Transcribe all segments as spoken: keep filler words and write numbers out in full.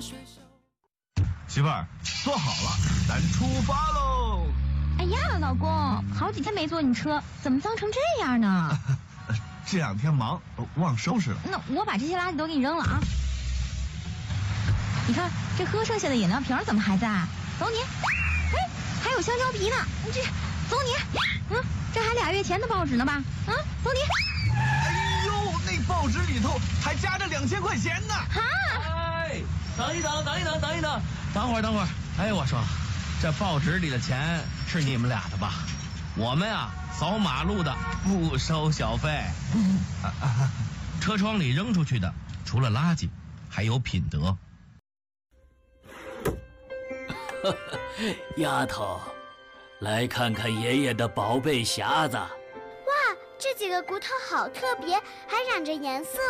媳妇儿，坐好了，咱出发喽！ 哎呀，老公，好几天没坐你车，怎么脏成这样呢？ 这两天忙，忘收拾了。 那我把这些垃圾都给你扔了啊！你看这喝剩下的饮料瓶怎么还在？走你！哎，还有香蕉皮呢，这走你！嗯，这还俩月前的报纸呢吧？啊，走你！ 哎呦，那报纸里头还夹着两千块钱呢！ 哈！ 哎，等一等，等一等，等一等，等会儿，等会儿。哎，我说，这报纸里的钱是你们俩的吧？我们啊，扫马路的不收小费。啊啊、车窗里扔出去的，除了垃圾，还有品德。 丫头，来看看爷爷的宝贝匣子。哇， 这几个骨头好特别，还染着颜色。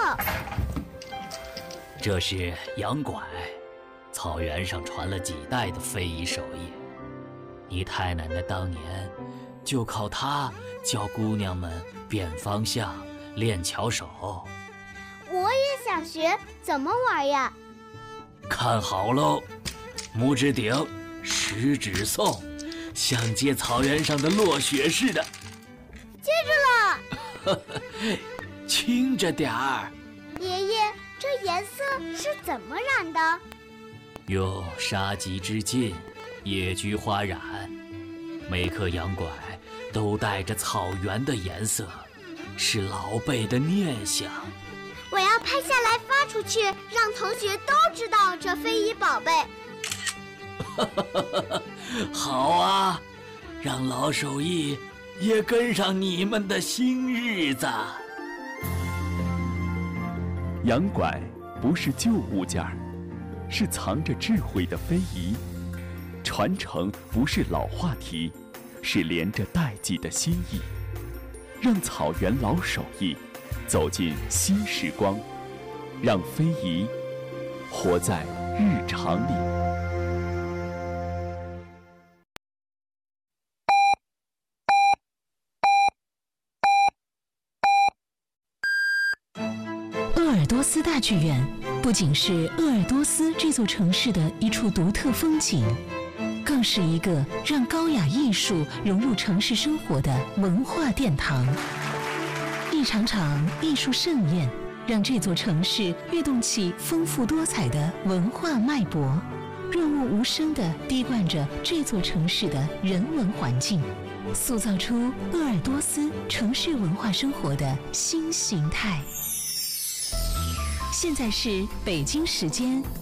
这是羊拐，草原上传了几代的非遗手艺。你太奶奶当年就靠它教姑娘们辨方向、练巧手。 我也想学，怎么玩呀？ 看好喽，拇指顶，食指送，像接草原上的落雪似的。 接住了。 轻着点儿。 爷爷，这颜色是怎么染的？ 用杀鸡之劲，野菊花染，每颗羊拐都带着草原的颜色，是老辈的念想。 我要拍下来发出去，让同学都知道这非遗宝贝。 好啊，让老手艺也跟上你们的新日子。 羊拐不是旧物件儿，是藏着智慧的非遗；传承不是老话题，是连着代际的心意。让草原老手艺走进新时光，让非遗活在日常里。 鄂尔多斯大剧院不仅是鄂尔多斯这座城市的一处独特风景，更是一个让高雅艺术融入城市生活的文化殿堂。一场场艺术盛宴，让这座城市跃动起丰富多彩的文化脉搏，润物无声地滴灌着这座城市的人文环境，塑造出鄂尔多斯城市文化生活的新形态。现在是北京时间